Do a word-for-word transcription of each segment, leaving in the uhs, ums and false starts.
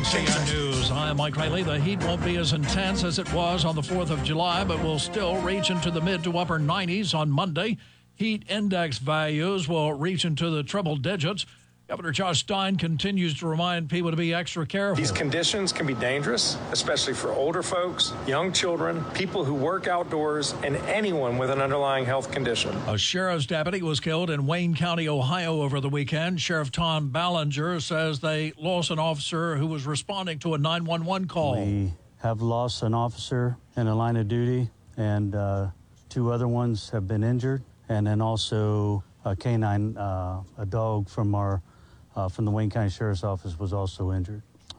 C N News. I'm Mike Riley. The heat won't be as intense as it was on the fourth of July, but will still reach into the mid to upper nineties on Monday. Heat index values will reach into the triple digits. Governor Josh Stein continues to remind people to be extra careful. These conditions can be dangerous, especially for older folks, young children, people who work outdoors, and anyone with an underlying health condition. A sheriff's deputy was killed in Wayne County, Ohio over the weekend. Sheriff Tom Ballinger says they lost an officer who was responding to a nine one one call. We have lost an officer in the line of duty, and uh, two other ones have been injured, and then also a canine, uh, a dog from our Uh, from the Wayne County Sheriff's Office was also injured.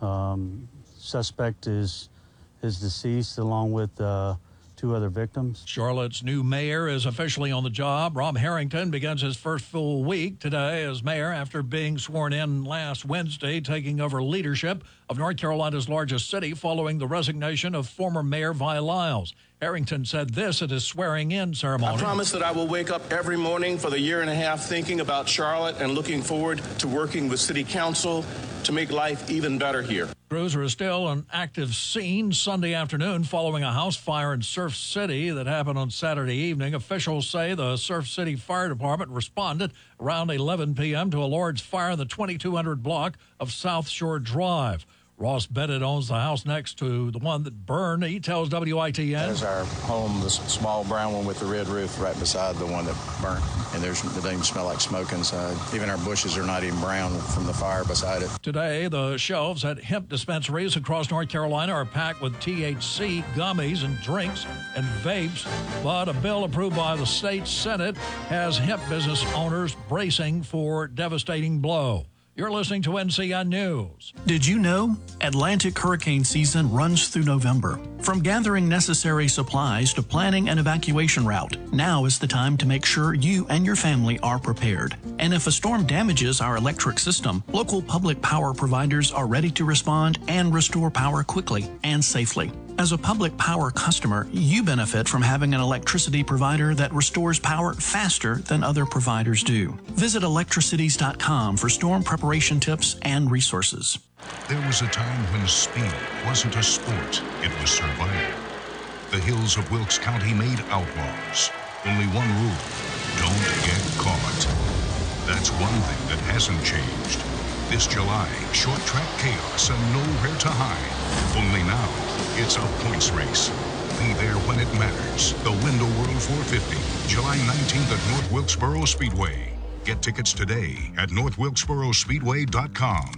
Um, suspect is is deceased along with uh, two other victims. Charlotte's new mayor is officially on the job. Rob Harrington begins his first full week today as mayor after being sworn in last Wednesday, taking over leadership of North Carolina's largest city following the resignation of former Mayor Vi Lyles. Harrington said this at his swearing-in ceremony. I promise that I will wake up every morning for the year and a half thinking about Charlotte and looking forward to working with City Council to make life even better here. Crews are still an active scene Sunday afternoon following a house fire in Surf City that happened on Saturday evening. Officials say the Surf City Fire Department responded around eleven p.m. to a large fire in the twenty-two hundred block of South Shore Drive. Ross Bennett owns the house next to the one that burned. He tells W I T N. That is our home, the small brown one with the red roof right beside the one that burnt. And there's, it doesn't even smell like smoke inside. Even our bushes are not even brown from the fire beside it. Today, the shelves at hemp dispensaries across North Carolina are packed with T H C gummies and drinks and vapes. But a bill approved by the state Senate has hemp business owners bracing for devastating blow. You're listening to N C N News. Did you know Atlantic hurricane season runs through November? From gathering necessary supplies to planning an evacuation route, now is the time to make sure you and your family are prepared. And if a storm damages our electric system, local public power providers are ready to respond and restore power quickly and safely. As a public power customer, you benefit from having an electricity provider that restores power faster than other providers do. Visit electricities dot com for storm preparation tips and resources. There was a time when speed wasn't a sport, it was survival. The hills of Wilkes County made outlaws. Only one rule, don't get caught. That's one thing that hasn't changed. This July, short track chaos and nowhere to hide. Only now, it's a points race. Be there when it matters. The Window World four fifty, July nineteenth at North Wilkesboro Speedway. Get tickets today at north wilkesboro speedway dot com.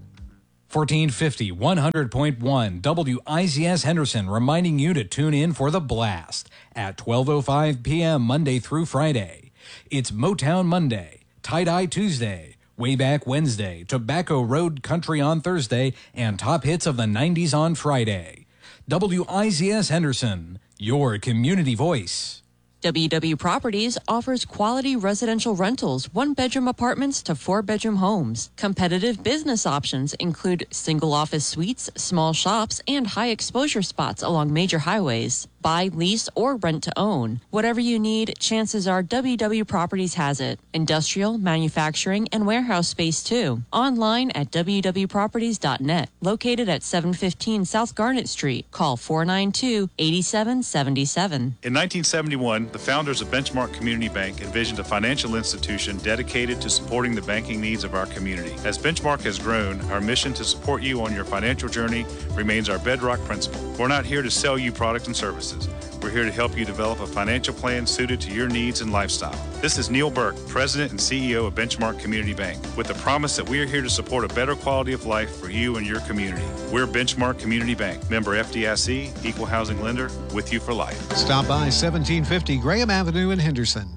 fourteen fifty, one hundred point one W I Z S Henderson reminding you to tune in for The Blast at twelve oh five p.m. Monday through Friday. It's Motown Monday, Tie-Dye Tuesday, Way Back Wednesday, Tobacco Road Country on Thursday, and Top Hits of the nineties on Friday. W I Z S Henderson, your community voice. W W Properties offers quality residential rentals, one-bedroom apartments to four-bedroom homes. Competitive business options include single office suites, small shops, and high-exposure spots along major highways. Buy, lease, or rent to own. Whatever you need, chances are W W Properties has it. Industrial, manufacturing, and warehouse space, too. Online at w w properties dot net. Located at seven fifteen South Garnet Street. Call four nine two, eight seven seven seven. In nineteen seventy-one, the founders of Benchmark Community Bank envisioned a financial institution dedicated to supporting the banking needs of our community. As Benchmark has grown, our mission to support you on your financial journey remains our bedrock principle. We're not here to sell you products and services. We're here to help you develop a financial plan suited to your needs and lifestyle. This is Neil Burke, President and C E O of Benchmark Community Bank, with the promise that we are here to support a better quality of life for you and your community. We're Benchmark Community Bank, member F D I C, equal housing lender, with you for life. Stop by seventeen fifty Graham Avenue in Henderson.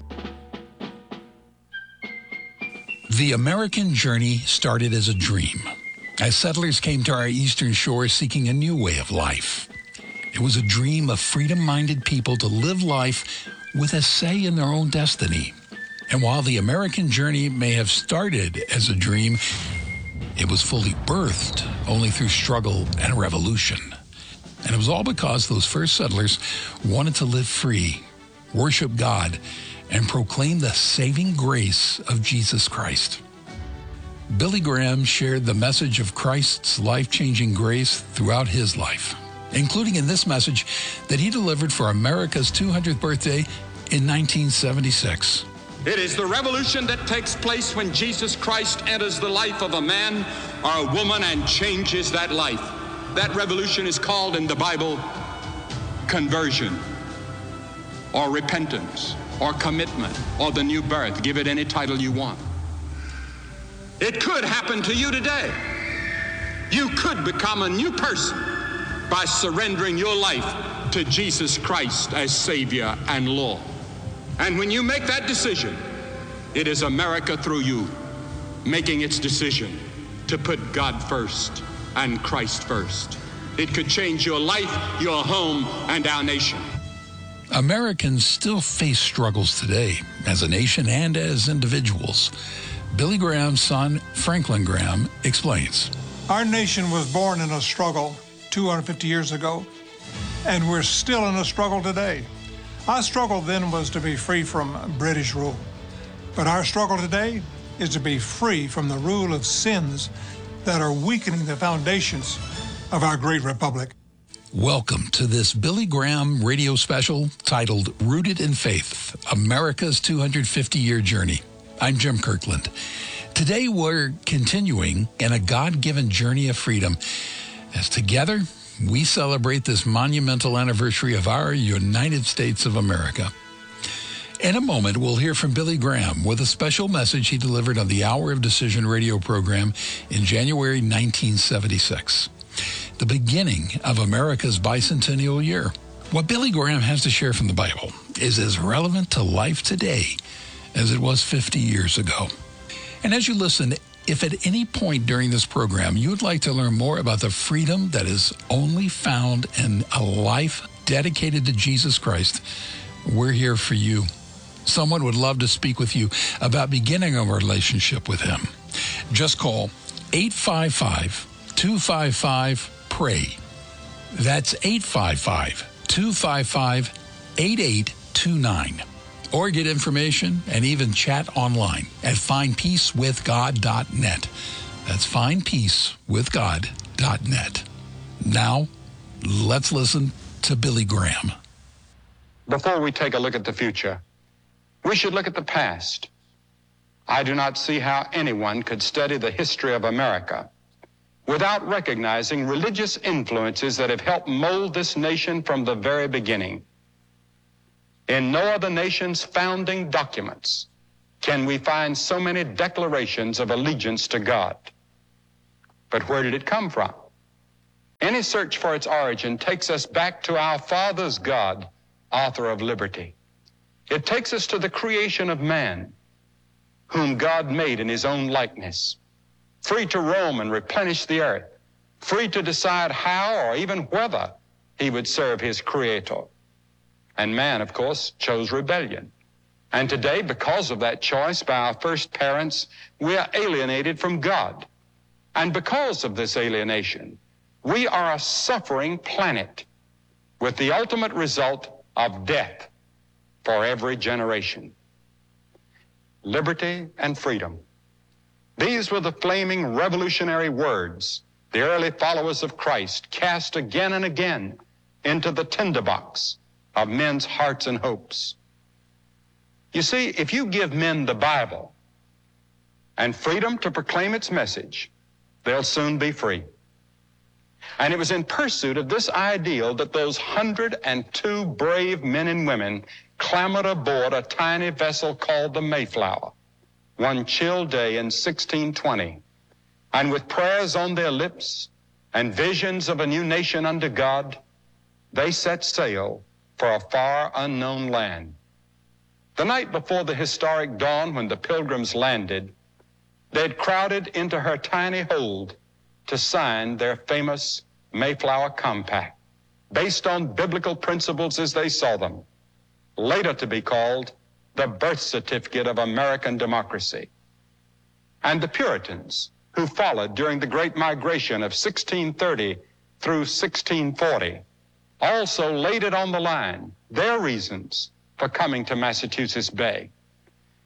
The American journey started as a dream, as settlers came to our eastern shore seeking a new way of life. It was a dream of freedom-minded people to live life with a say in their own destiny. And while the American journey may have started as a dream, it was fully birthed only through struggle and revolution. And it was all because those first settlers wanted to live free, worship God, and proclaim the saving grace of Jesus Christ. Billy Graham shared the message of Christ's life-changing grace throughout his life, including in this message that he delivered for America's two hundredth birthday in nineteen seventy-six. It is the revolution that takes place when Jesus Christ enters the life of a man or a woman and changes that life. That revolution is called in the Bible conversion, or repentance, or commitment, or the new birth. Give it any title you want. It could happen to you today. You could become a new person by surrendering your life to Jesus Christ as Savior and Lord. And when you make that decision, it is America through you making its decision to put God first and Christ first. It could change your life, your home, and our nation. Americans still face struggles today as a nation and as individuals. Billy Graham's son, Franklin Graham, explains. Our nation was born in a struggle two hundred fifty years ago, and we're still in a struggle today. Our struggle then was to be free from British rule. But our struggle today is to be free from the rule of sins that are weakening the foundations of our great republic. Welcome to this Billy Graham radio special titled Rooted in Faith, America's two hundred fifty year Journey. I'm Jim Kirkland. Today we're continuing in a God-given journey of freedom as together we celebrate this monumental anniversary of our United States of America. In a moment, we'll hear from Billy Graham with a special message he delivered on the Hour of Decision radio program in January nineteen seventy-six, the beginning of America's bicentennial year. What Billy Graham has to share from the Bible is as relevant to life today as it was fifty years ago. And as you listen, if at any point during this program you would like to learn more about the freedom that is only found in a life dedicated to Jesus Christ, we're here for you. Someone would love to speak with you about beginning a relationship with him. Just call eight five five, two five five, P R A Y. That's eight five five, two five five, eight eight two nine. Or get information and even chat online at find peace with god dot net. That's find peace with god dot net. Now, let's listen to Billy Graham. Before we take a look at the future, we should look at the past. I do not see how anyone could study the history of America without recognizing religious influences that have helped mold this nation from the very beginning. In no other nation's founding documents can we find so many declarations of allegiance to God. But where did it come from? Any search for its origin takes us back to our Father's God, author of liberty. It takes us to the creation of man, whom God made in his own likeness, free to roam and replenish the earth, free to decide how or even whether he would serve his Creator. And man, of course, chose rebellion. And today, because of that choice by our first parents, we are alienated from God. And because of this alienation, we are a suffering planet with the ultimate result of death for every generation. Liberty and freedom. These were the flaming revolutionary words the early followers of Christ cast again and again into the tinderbox of men's hearts and hopes. You see, if you give men the Bible and freedom to proclaim its message, they'll soon be free. And it was in pursuit of this ideal that those one hundred two brave men and women clambered aboard a tiny vessel called the Mayflower one chill day in sixteen twenty. And with prayers on their lips and visions of a new nation under God, they set sail for a far unknown land. The night before the historic dawn when the Pilgrims landed, they'd crowded into her tiny hold to sign their famous Mayflower Compact, based on biblical principles as they saw them, later to be called the birth certificate of American democracy. And the Puritans, who followed during the Great Migration of sixteen thirty through sixteen forty, also laid it on the line, their reasons for coming to Massachusetts Bay.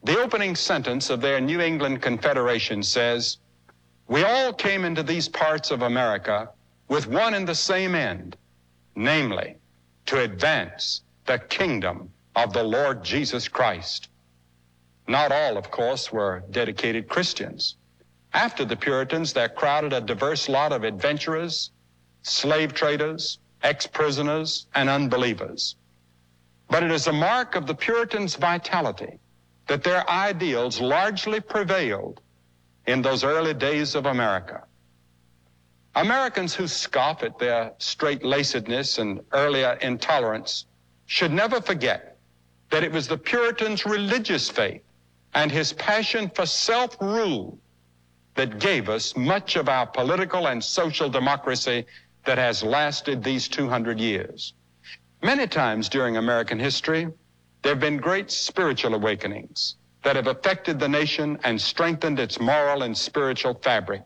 The opening sentence of their New England Confederation says, "We all came into these parts of America with one and the same end, namely, to advance the kingdom of the Lord Jesus Christ." Not all, of course, were dedicated Christians. After the Puritans, there crowded a diverse lot of adventurers, slave traders, ex-prisoners, and unbelievers. But it is a mark of the Puritans' vitality that their ideals largely prevailed in those early days of America. Americans who scoff at their straight-lacedness and earlier intolerance should never forget that it was the Puritans' religious faith and his passion for self-rule that gave us much of our political and social democracy that has lasted these two hundred years. Many times during American history, there have been great spiritual awakenings that have affected the nation and strengthened its moral and spiritual fabric.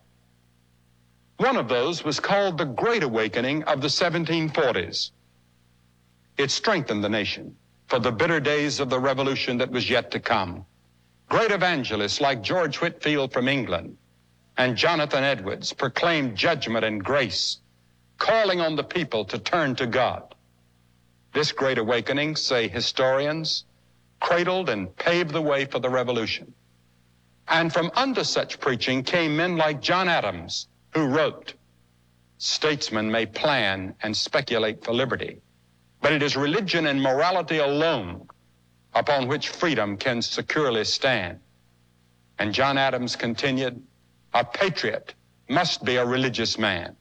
One of those was called the Great Awakening of the seventeen forties. It strengthened the nation for the bitter days of the revolution that was yet to come. Great evangelists like George Whitefield from England and Jonathan Edwards proclaimed judgment and grace, calling on the people to turn to God. This Great Awakening, say historians, cradled and paved the way for the revolution. And from under such preaching came men like John Adams, who wrote, "Statesmen may plan and speculate for liberty, but it is religion and morality alone upon which freedom can securely stand." And John Adams continued, "A patriot must be a religious man."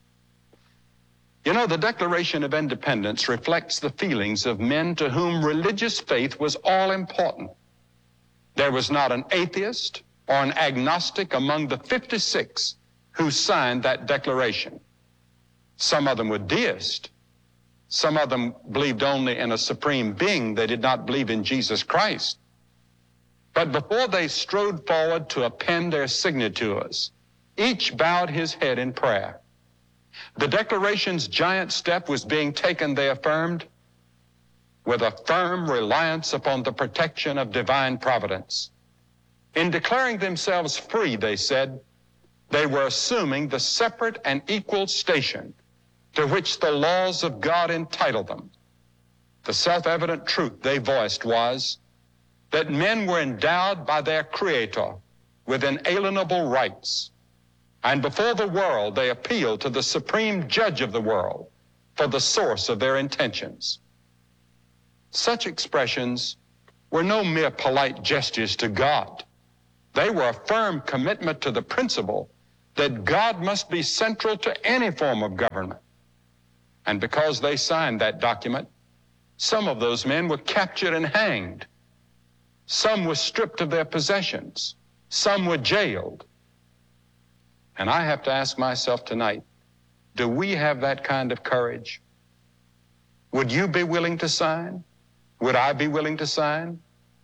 You know, the Declaration of Independence reflects the feelings of men to whom religious faith was all important. There was not an atheist or an agnostic among the fifty-six who signed that declaration. Some of them were deists. Some of them believed only in a supreme being. They did not believe in Jesus Christ. But before they strode forward to append their signatures, each bowed his head in prayer. The Declaration's giant step was being taken, they affirmed, with a firm reliance upon the protection of divine providence. In declaring themselves free, they said, they were assuming the separate and equal station to which the laws of God entitled them. The self-evident truth they voiced was that men were endowed by their Creator with inalienable rights, and before the world they appealed to the supreme judge of the world for the source of their intentions. Such expressions were no mere polite gestures to God. They were a firm commitment to the principle that God must be central to any form of government. And because they signed that document, some of those men were captured and hanged. Some were stripped of their possessions. Some were jailed. And I have to ask myself tonight, do we have that kind of courage? Would you be willing to sign? Would I be willing to sign?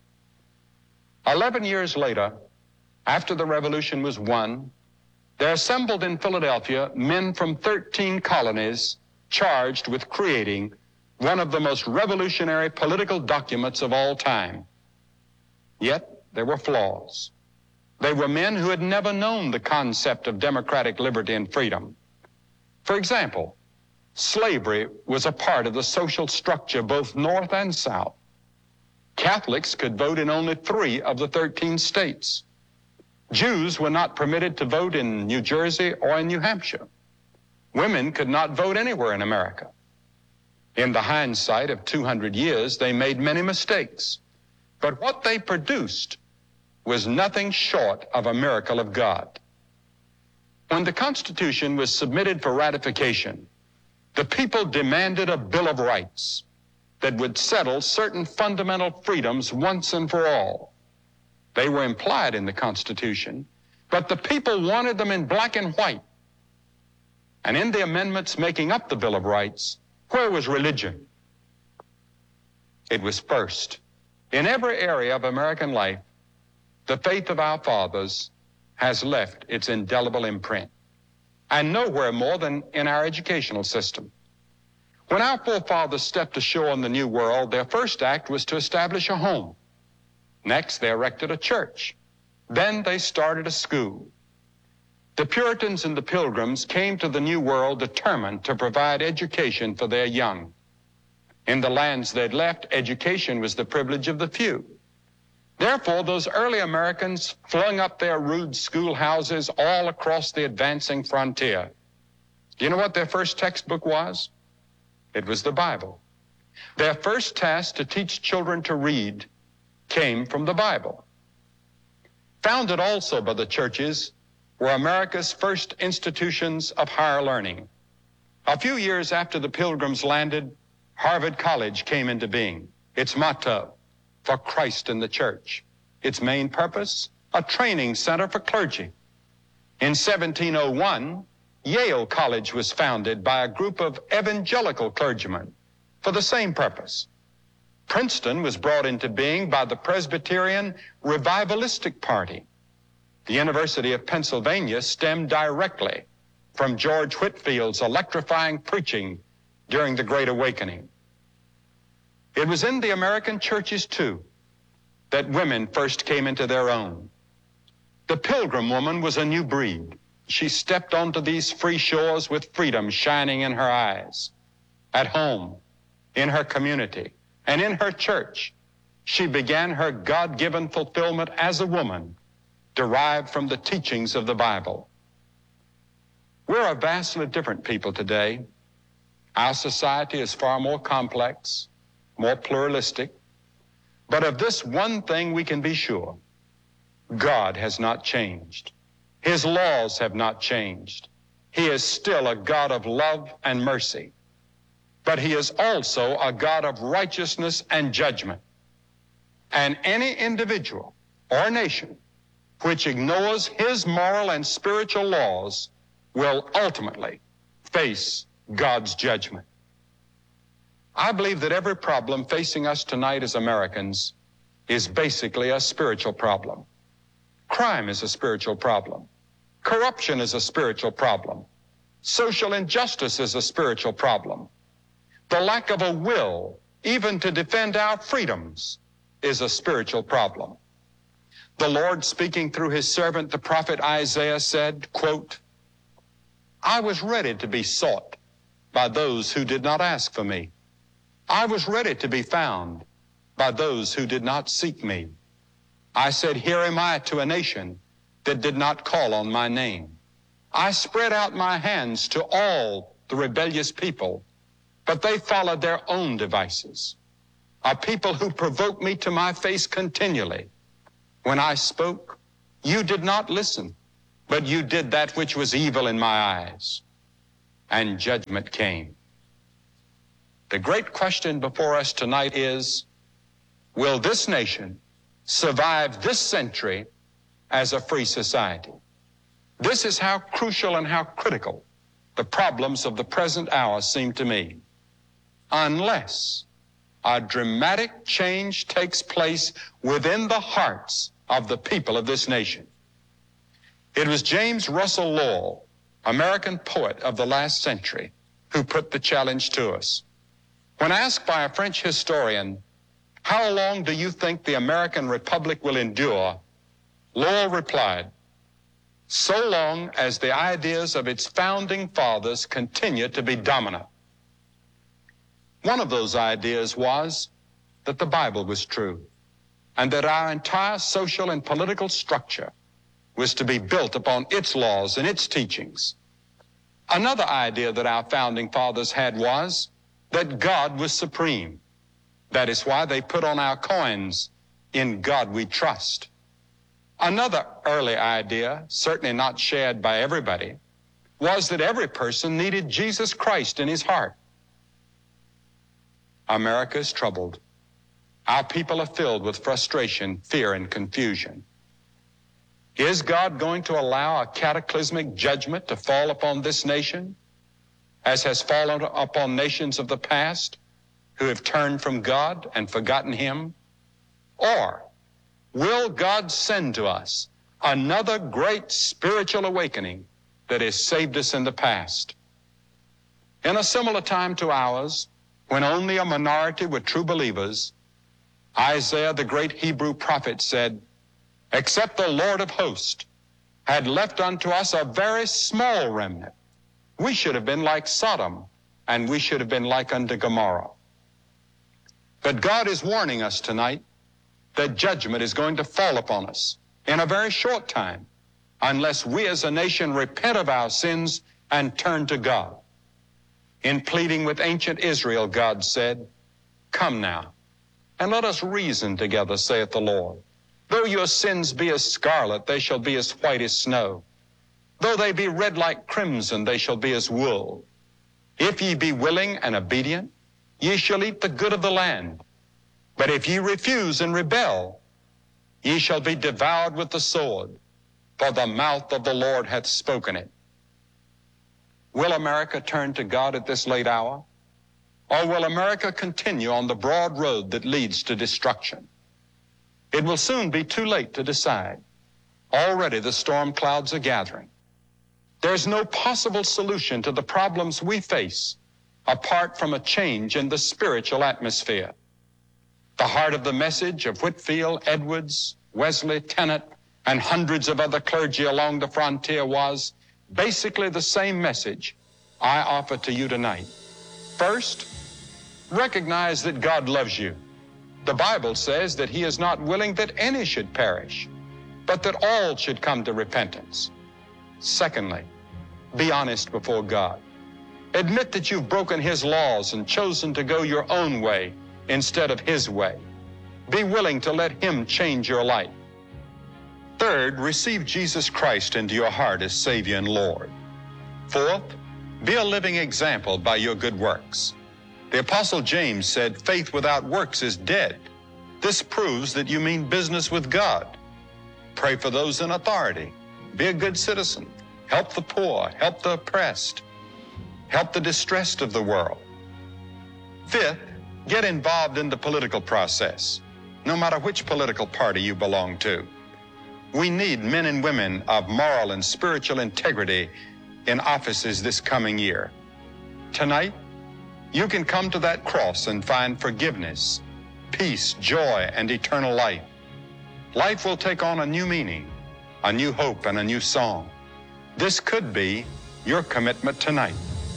Eleven years later, after the revolution was won, there assembled in Philadelphia men from thirteen colonies charged with creating one of the most revolutionary political documents of all time. Yet there were flaws. They were men who had never known the concept of democratic liberty and freedom. For example, slavery was a part of the social structure both north and south. Catholics could vote in only three of the thirteen states. Jews were not permitted to vote in New Jersey or in New Hampshire. Women could not vote anywhere in America. In the hindsight of two hundred years, they made many mistakes. But what they produced was nothing short of a miracle of God. When the Constitution was submitted for ratification, the people demanded a Bill of Rights that would settle certain fundamental freedoms once and for all. They were implied in the Constitution, but the people wanted them in black and white. And in the amendments making up the Bill of Rights, where was religion? It was first. In every area of American life, the faith of our fathers has left its indelible imprint, and nowhere more than in our educational system. When our forefathers stepped ashore in the New World, their first act was to establish a home. Next, they erected a church. Then they started a school. The Puritans and the Pilgrims came to the New World determined to provide education for their young. In the lands they'd left, education was the privilege of the few. Therefore, those early Americans flung up their rude schoolhouses all across the advancing frontier. Do you know what their first textbook was? It was the Bible. Their first task to teach children to read came from the Bible. Founded also by the churches were America's first institutions of higher learning. A few years after the Pilgrims landed, Harvard College came into being. Its motto, for Christ and the church. Its main purpose, a training center for clergy. In seventeen oh one, Yale College was founded by a group of evangelical clergymen for the same purpose. Princeton was brought into being by the Presbyterian Revivalistic Party. The University of Pennsylvania stemmed directly from George Whitfield's electrifying preaching during the Great Awakening. It was in the American churches, too, that women first came into their own. The Pilgrim woman was a new breed. She stepped onto these free shores with freedom shining in her eyes. At home, in her community, and in her church, she began her God-given fulfillment as a woman, derived from the teachings of the Bible. We're a vastly different people today. Our society is far more complex, more pluralistic. But of this one thing we can be sure: God has not changed. His laws have not changed. He is still a God of love and mercy. But he is also a God of righteousness and judgment. And any individual or nation which ignores his moral and spiritual laws will ultimately face God's judgment. I believe that every problem facing us tonight as Americans is basically a spiritual problem. Crime is a spiritual problem. Corruption is a spiritual problem. Social injustice is a spiritual problem. The lack of a will, even to defend our freedoms, is a spiritual problem. The Lord, speaking through his servant, the prophet Isaiah, said, quote, I was ready to be sought by those who did not ask for me. I was ready to be found by those who did not seek me. I said, here am I to a nation that did not call on my name. I spread out my hands to all the rebellious people, but they followed their own devices. A people who provoked me to my face continually. When I spoke, you did not listen, but you did that which was evil in my eyes. And judgment came. The great question before us tonight is, will this nation survive this century as a free society? This is how crucial and how critical the problems of the present hour seem to me. Unless a dramatic change takes place within the hearts of the people of this nation. It was James Russell Lowell, American poet of the last century, who put the challenge to us. When asked by a French historian, how long do you think the American Republic will endure? Lowell replied, so long as the ideas of its founding fathers continue to be dominant. One of those ideas was that the Bible was true, and that our entire social and political structure was to be built upon its laws and its teachings. Another idea that our founding fathers had was that God was supreme. That is why they put on our coins, in God we trust. Another early idea, certainly not shared by everybody, was that every person needed Jesus Christ in his heart. America is troubled. Our people are filled with frustration, fear, and confusion. Is God going to allow a cataclysmic judgment to fall upon this nation, as has fallen upon nations of the past who have turned from God and forgotten him? Or will God send to us another great spiritual awakening that has saved us in the past? In a similar time to ours, when only a minority were true believers, Isaiah, the great Hebrew prophet, said, "Except the Lord of hosts had left unto us a very small remnant, we should have been like Sodom, and we should have been like unto Gomorrah." But God is warning us tonight that judgment is going to fall upon us in a very short time unless we as a nation repent of our sins and turn to God. In pleading with ancient Israel, God said, "Come now, and let us reason together, saith the Lord. Though your sins be as scarlet, they shall be as white as snow. Though they be red like crimson, they shall be as wool. If ye be willing and obedient, ye shall eat the good of the land. But if ye refuse and rebel, ye shall be devoured with the sword, for the mouth of the Lord hath spoken it." Will America turn to God at this late hour? Or will America continue on the broad road that leads to destruction? It will soon be too late to decide. Already the storm clouds are gathering. There's no possible solution to the problems we face apart from a change in the spiritual atmosphere. The heart of the message of Whitefield, Edwards, Wesley, Tennant, and hundreds of other clergy along the frontier was basically the same message I offer to you tonight. First, recognize that God loves you. The Bible says that he is not willing that any should perish, but that all should come to repentance. Secondly, be honest before God. Admit that you've broken his laws and chosen to go your own way instead of his way. Be willing to let him change your life. Third, receive Jesus Christ into your heart as Savior and Lord. Fourth, be a living example by your good works. The Apostle James said, "Faith without works is dead." This proves that you mean business with God. Pray for those in authority. Be a good citizen. Help the poor. Help the oppressed. Help the distressed of the world. Fifth, get involved in the political process, no matter which political party you belong to. We need men and women of moral and spiritual integrity in offices this coming year. Tonight, you can come to that cross and find forgiveness, peace, joy, and eternal life. Life will take on a new meaning, a new hope, and a new song. This could be your commitment tonight.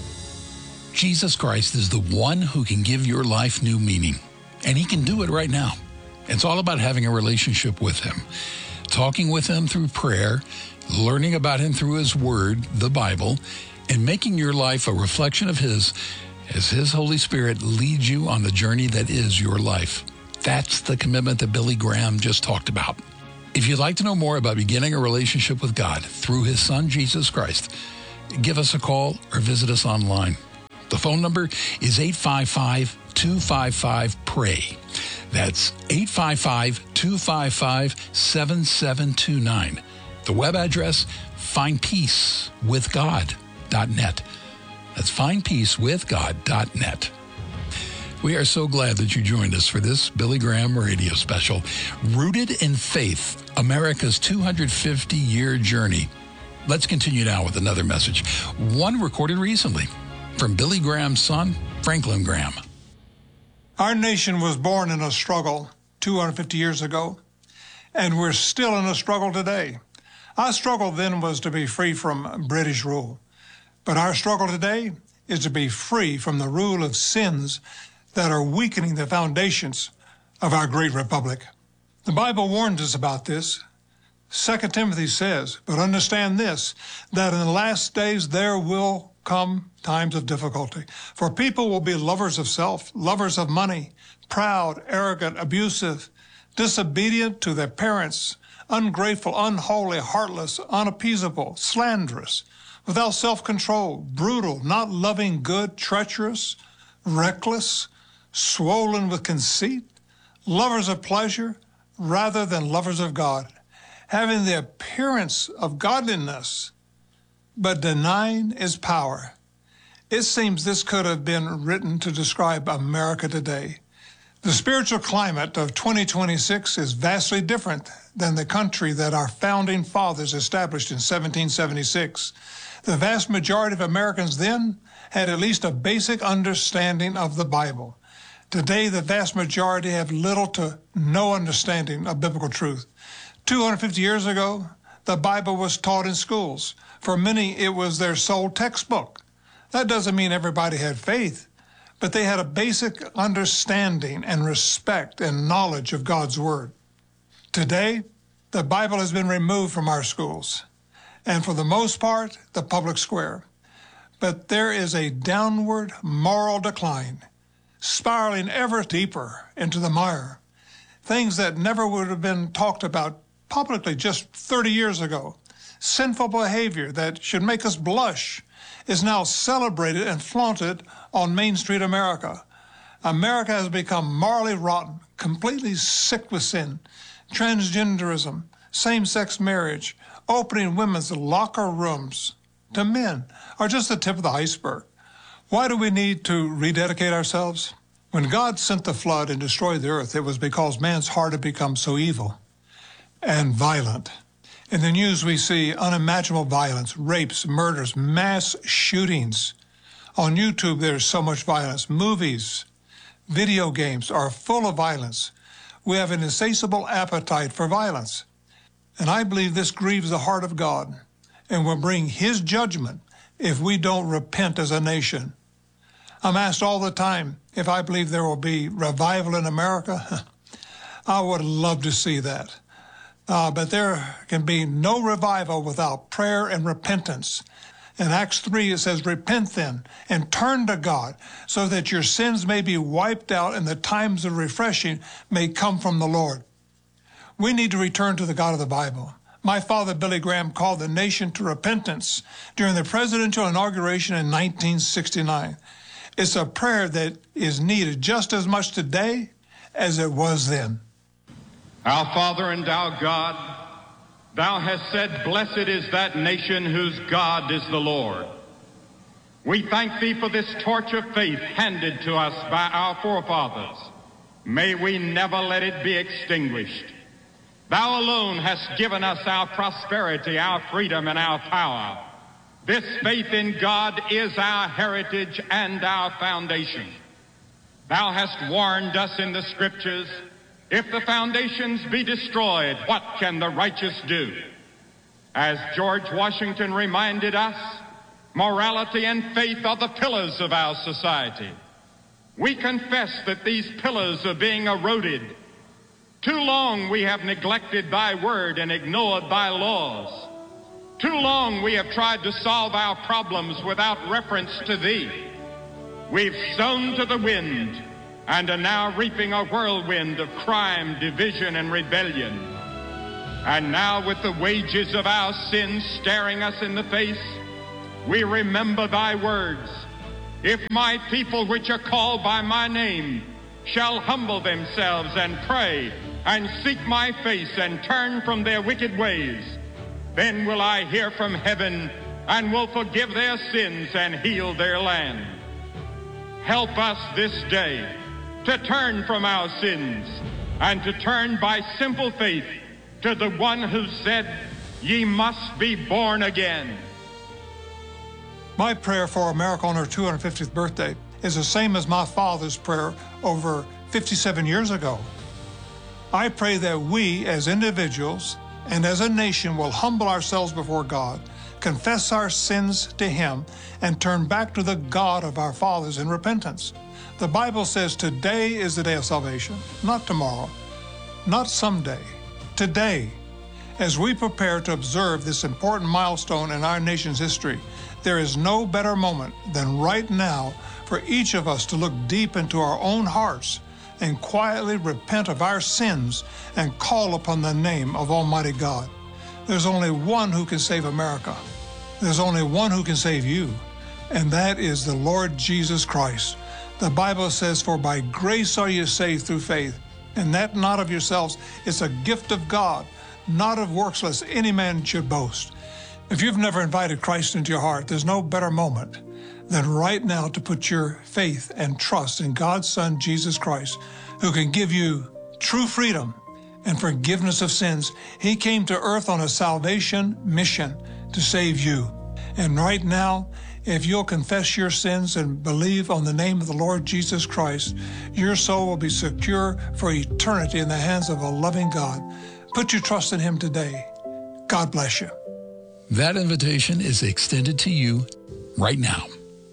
Jesus Christ is the one who can give your life new meaning, and he can do it right now. It's all about having a relationship with him, talking with him through prayer, learning about him through his word, the Bible, and making your life a reflection of his as his Holy Spirit leads you on the journey that is your life. That's the commitment that Billy Graham just talked about. If you'd like to know more about beginning a relationship with God through his son, Jesus Christ, give us a call or visit us online. The phone number is eight five five, two five five, P R A Y. That's eight five five, two five five, seven seven two nine. The web address, find peace with god dot net. That's find peace with god dot net. We are so glad that you joined us for this Billy Graham radio special, Rooted in Faith, America's two hundred fifty year journey. Let's continue now with another message, one recorded recently from Billy Graham's son, Franklin Graham. Our nation was born in a struggle two hundred fifty years ago, and we're still in a struggle today. Our struggle then was to be free from British rule, but our struggle today is to be free from the rule of sins that are weakening the foundations of our great republic. The Bible warns us about this. Second Timothy says, "But understand this, that in the last days there will come times of difficulty. For people will be lovers of self, lovers of money, proud, arrogant, abusive, disobedient to their parents, ungrateful, unholy, heartless, unappeasable, slanderous, without self-control, brutal, not loving good, treacherous, reckless, swollen with conceit, lovers of pleasure rather than lovers of God, having the appearance of godliness, but denying its power." It seems this could have been written to describe America today. The spiritual climate of twenty twenty-six is vastly different than the country that our founding fathers established in seventeen seventy-six. The vast majority of Americans then had at least a basic understanding of the Bible. Today, the vast majority have little to no understanding of biblical truth. two hundred fifty years ago, the Bible was taught in schools. For many, it was their sole textbook. That doesn't mean everybody had faith, but they had a basic understanding and respect and knowledge of God's Word. Today, the Bible has been removed from our schools, and for the most part, the public square. But there is a downward moral decline, spiraling ever deeper into the mire. Things that never would have been talked about publicly just thirty years ago. Sinful behavior that should make us blush is now celebrated and flaunted on Main Street America. America has become morally rotten, completely sick with sin. Transgenderism, same-sex marriage, opening women's locker rooms to men are just the tip of the iceberg. Why do we need to rededicate ourselves? When God sent the flood and destroyed the earth, it was because man's heart had become so evil and violent. In the news, we see unimaginable violence, rapes, murders, mass shootings. On YouTube, there's so much violence. Movies, video games are full of violence. We have an insatiable appetite for violence. And I believe this grieves the heart of God and will bring His judgment if we don't repent as a nation. I'm asked all the time if I believe there will be revival in America. I would love to see that. Uh, but there can be no revival without prayer and repentance. In Acts three, it says, repent then and turn to God so that your sins may be wiped out and the times of refreshing may come from the Lord. We need to return to the God of the Bible. My father, Billy Graham, called the nation to repentance during the presidential inauguration in nineteen sixty-nine. It's a prayer that is needed just as much today as it was then. Our Father and our God, Thou hast said, blessed is that nation whose God is the Lord. We thank Thee for this torch of faith handed to us by our forefathers. May we never let it be extinguished. Thou alone hast given us our prosperity, our freedom, and our power. This faith in God is our heritage and our foundation. Thou hast warned us in the Scriptures, if the foundations be destroyed, what can the righteous do? As George Washington reminded us, morality and faith are the pillars of our society. We confess that these pillars are being eroded. Too long we have neglected Thy word and ignored Thy laws. Too long we have tried to solve our problems without reference to Thee. We've sown to the wind and are now reaping a whirlwind of crime, division, and rebellion. And now, with the wages of our sins staring us in the face, we remember Thy words. If my people which are called by my name shall humble themselves and pray and seek my face and turn from their wicked ways, then will I hear from heaven and will forgive their sins and heal their land. Help us this day to turn from our sins and to turn by simple faith to the one who said, ye must be born again. My prayer for America on her two hundred fiftieth birthday is the same as my father's prayer over fifty-seven years ago. I pray that we as individuals and as a nation will humble ourselves before God, confess our sins to Him, and turn back to the God of our fathers in repentance. The Bible says today is the day of salvation, not tomorrow, not someday, today. As we prepare to observe this important milestone in our nation's history, there is no better moment than right now for each of us to look deep into our own hearts and quietly repent of our sins and call upon the name of Almighty God. There's only one who can save America. There's only one who can save you, and that is the Lord Jesus Christ. The Bible says, for by grace are you saved through faith, and that not of yourselves, it's a gift of God, not of works, lest any man should boast. If you've never invited Christ into your heart, there's no better moment than right now to put your faith and trust in God's Son, Jesus Christ, who can give you true freedom and forgiveness of sins. He came to earth on a salvation mission to save you. And right now, If you'll confess your sins and believe on the name of the Lord Jesus Christ, your soul will be secure for eternity in the hands of a loving God. Put your trust in Him today. God bless you. That invitation is extended to you right now.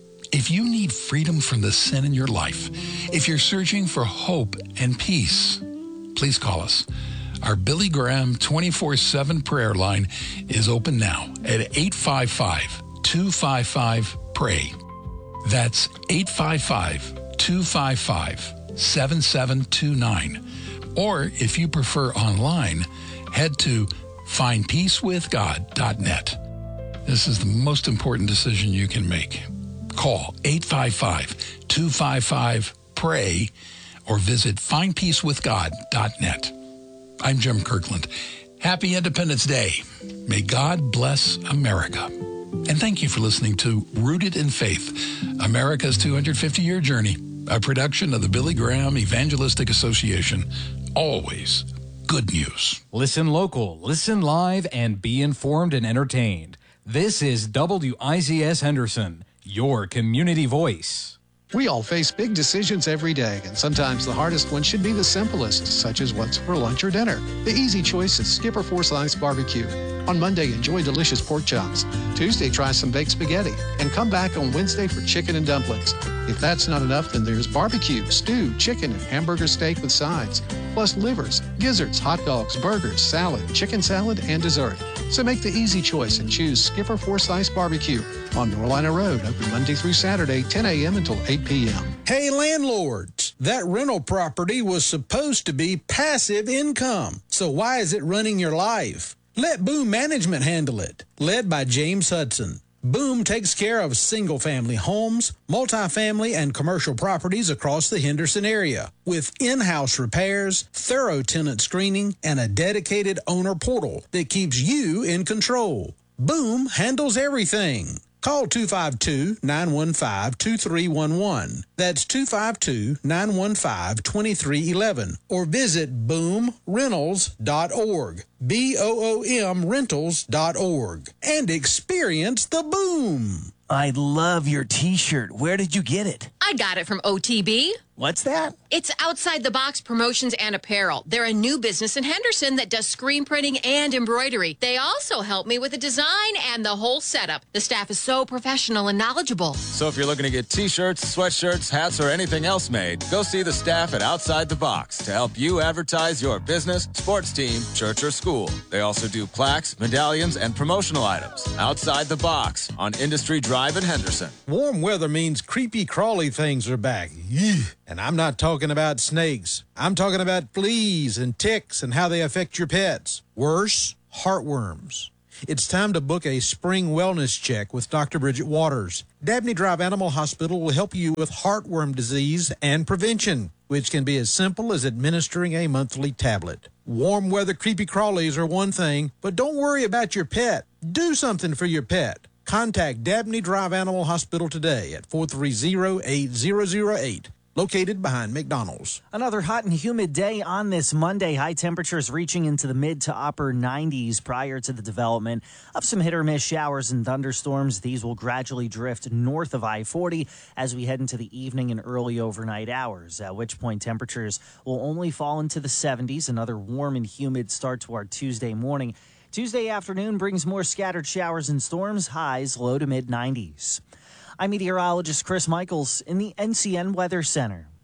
If you need freedom from the sin in your life, if you're searching for hope and peace, please call us. Our Billy Graham twenty-four seven prayer line is open now at eight five five, two five five, P R A Y. That's eight five five, two five five, seven seven two nine. Or if you prefer online, head to find peace with god dot net. This is the most important decision you can make. Call eight five five, two five five, P R A Y or visit find peace with god dot net. I'm Jim Kirkland. Happy Independence Day. May God bless America. And thank you for listening to Rooted in Faith, America's two hundred fifty year journey, a production of the Billy Graham Evangelistic Association. Always good news. Listen local, listen live, and be informed and entertained. This is W I Z S Henderson, your community voice. We all face big decisions every day, and sometimes the hardest one should be the simplest, such as what's for lunch or dinner. The easy choice is Skipper Forsyth's Barbecue. On Monday, enjoy delicious pork chops. Tuesday, try some baked spaghetti. And come back on Wednesday for chicken and dumplings. If that's not enough, then there's barbecue, stew, chicken, and hamburger steak with sides, plus livers, gizzards, hot dogs, burgers, salad, chicken salad, and dessert. So make the easy choice and choose Skipper Forsyth's Barbecue on Norlina Road, open Monday through Saturday, ten a.m. until eight p.m. Hey, landlords, that rental property was supposed to be passive income. So why is it running your life? Let Boom Management handle it. Led by James Hudson. Boom takes care of single-family homes, multifamily, and commercial properties across the Henderson area with in-house repairs, thorough tenant screening, and a dedicated owner portal that keeps you in control. Boom handles everything. Call two five two, nine one five, two three one one. That's two five two, nine one five, two three one one. Or visit boom rentals dot org. B O O M rentals dot org. And experience the boom. I love your t-shirt. Where did you get it? I got it from O T B. What's that? It's Outside the Box Promotions and Apparel. They're a new business in Henderson that does screen printing and embroidery. They also help me with the design and the whole setup. The staff is so professional and knowledgeable. So if you're looking to get t-shirts, sweatshirts, hats, or anything else made, go see the staff at Outside the Box to help you advertise your business, sports team, church, or school. They also do plaques, medallions, and promotional items. Outside the Box on Industry Drive in Henderson. Warm weather means creepy crawly things are back. Eugh. And I'm not talking about snakes. I'm talking about fleas and ticks and how they affect your pets. Worse, heartworms. It's time to book a spring wellness check with Doctor Bridget Waters. Dabney Drive Animal Hospital will help you with heartworm disease and prevention, which can be as simple as administering a monthly tablet. Warm weather creepy crawlies are one thing, but don't worry about your pet. Do something for your pet. Contact Dabney Drive Animal Hospital today at four three zero, eight zero zero eight. Located behind McDonald's. Another hot and humid day on this Monday. High temperatures reaching into the mid to upper nineties prior to the development of some hit or miss showers and thunderstorms. These will gradually drift north of I forty as we head into the evening and early overnight hours, at which point temperatures will only fall into the seventies. Another warm and humid start to our Tuesday morning. Tuesday afternoon brings more scattered showers and storms, highs low to mid nineties. I'm meteorologist Chris Michaels in the N C N Weather Center.